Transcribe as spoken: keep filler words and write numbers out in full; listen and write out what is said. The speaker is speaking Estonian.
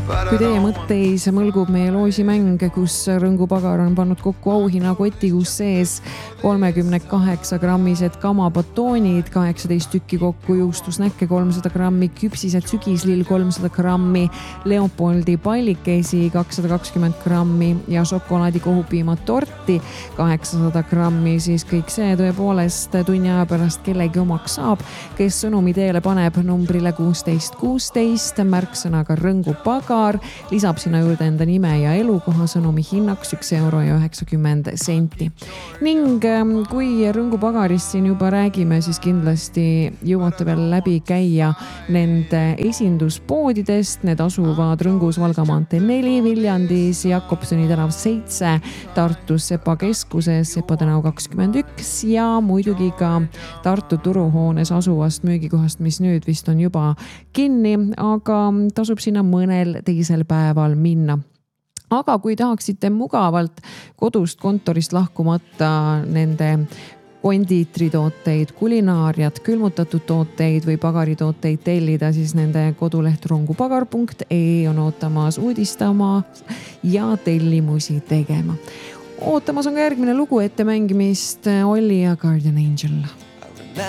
Kui teie mõtteis mõlgub meie loosimäng, kus Rõngu Pagar on pannud kokku auhinna koti, kus sees kolmekümne kaheksa grammised kamabatoonid, kaheksateist tükki kokku juustusnäkke, kolmsada grammi küpsised sügislill, kolmsada grammi Leopoldi pallikesi, kakssada kakskümmend grammi ja šokolaadikohupiima torti, kaheksasada grammi, siis kõik see tõepoolest tunni aja pärast kellegi omaks saab, kes sõnumi teele paneb numbrile kuusteist kuusteist, märksõnaga Rõngu Pagar, lisab sinna juurde enda nime ja elukoha, sõnumi hinnaks üks euro ja üheksakümmend senti. Ning kui Rõngu Pagarist siin juba räägime, siis kindlasti jõuate veel läbi käia nende esinduspoodidest. Need asuvad Rõngus Valga maantee neli, Viljandis Jakobsoni tänav seitse, Tartus Sepa keskuses Sepa tänav kakskümmend üks ja muidugi ka Tartu turuhoones asuvast müügikohast, mis nüüd vist on juba kinni, aga tasub sinna mõnel teisel päeval minna. Aga kui tahaksite mugavalt kodust kontorist lahkumata nende kondiitritooteid, kulinaariat, külmutatud tooteid või pagaritooteid tellida, siis nende koduleht rongupagar punkt ee on ootamas uudistama ja tellimusi tegema. Ootamas on ka järgmine lugu ettemängimist Olli ja Guardian Angel.